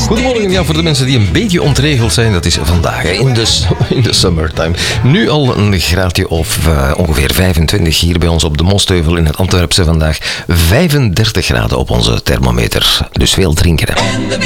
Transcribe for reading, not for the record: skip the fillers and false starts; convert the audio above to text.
Goedemorgen, ja, voor de mensen die een beetje ontregeld zijn, dat is vandaag, hè, in de summertime. Nu al een graadje of ongeveer 25 hier bij ons op de Mosteuvel in het Antwerpse vandaag. 35 graden op onze thermometer, dus veel drinken. Hè.